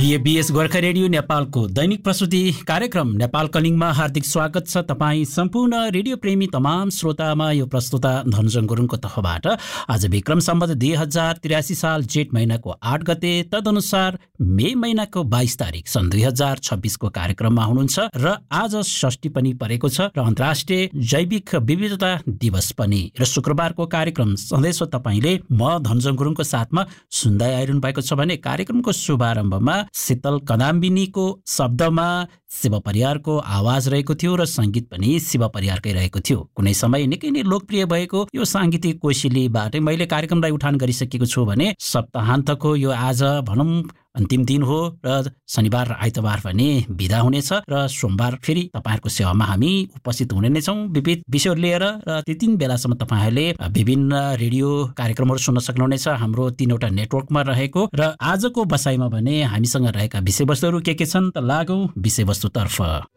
प्रिय BS Gorkha radio नेपालको दैनिक प्रस्तुति कार्यक्रम नेपाल कलिङमा हार्दिक स्वागत छ। तपाईँ सम्पूर्ण रेडियो प्रेमी तमाम श्रोतामा यो प्रस्तुता धनजङ गुरुङको तर्फबाट आज विक्रम सम्वत 2083 साल जेठ महिनाको 8 गते तदनुसार मे महिनाको 22 तारिक सन् 2026 को कार्यक्रममा हुनुहुन्छ र आज षष्ठी पनि परेको छ र अन्तर्राष्ट्रिय जैविक विविधता दिवस पनि र शुक्रबारको कार्यक्रम सन्देश तपाईले म धनजङ गुरुङको साथमा सुन्दै आइरहनु भएको छ भने कार्यक्रमको शुभारम्भमा शीतल कदाम्बिनीको शब्दमा शिव परियारको आवाज रहेको थियो र संगीत पनि शिव परियारकै रहेको थियो। कुनै समय निकै नै लोकप्रिय भएको यो सांगीतिक कोइसिलीबाट मैले कार्यक्रमलाई उठान गरिसकेको छु भने सप्ताहान्तको यो आज भनौं अन्तिम दिन हो र शनिबार र आइतबार पनि बिदा हुनेछ र सोमबार फेरि तपाईहरुको सेवामा हामी उपस्थित हुने नै छौं विविध विषयहरू लिएर र त्यतिन बेलासम्म तपाईहरुले विभिन्न रेडियो कार्यक्रमहरू सुन्न सक्नुहुनेछ हाम्रो 3वटा नेटवर्कमा रहेको। र आजको बसाइमा भने हामीसँग रहेका विषयवस्तुहरू के छन् त लागौं विषयवस्तुतर्फ।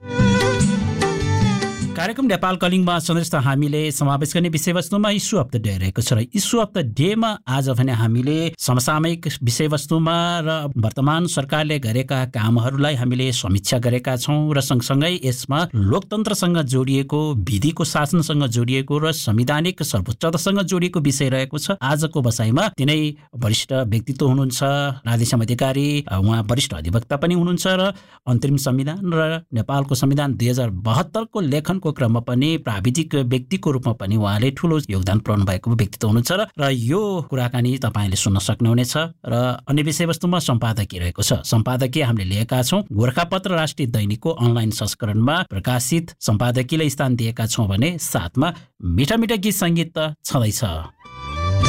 कार्यक्रम नेपाल कलिङमा सन्देश हामीले समावेश गर्ने विषयवस्तुमा इस्यु अफ द डे रहेको छ र इस्यु अफ द डेमा आज भने हामीले समसामयिक विषयवस्तुमा र वर्तमान सरकारले गरेका कामहरूलाई हामीले समीक्षा गरेका छौं र सँगसँगै यसमा लोकतन्त्रसँग जोडिएको विधिको शासनसँग जोडिएको र संवैधानिक सर्वोच्चतासँग जोडिएको विषय रहेको छ। आजको बसाइमा तिनै वरिष्ठ व्यक्तित्व हुनुहुन्छ राधेश्याम अधिकारी, उहाँ वरिष्ठ अधिवक्ता पनि हुनुहुन्छ र अन्तरिम संविधान र नेपालको संविधान 2072 को लेखन क्रममा पनि प्राविधिक व्यक्तिको रूपमा पनि उहाँले ठूलो योगदान पुर्याउनु भएको व्यक्तित्व हुनुहुन्छ र यो कुराकानी तपाईले सुन्न सक्नुहुनेछ। र अन्य विषयवस्तुमा सम्पादकीय रहेको छ। सम्पादकीय हामीले लिएका छौं गोरखापत्र राष्ट्रिय दैनिकको अनलाइन संस्करणमा प्रकाशित सम्पादकीयले स्थान दिएका छौं भने साथमा मिठा मिठा गीत संगीत त छँदैछ।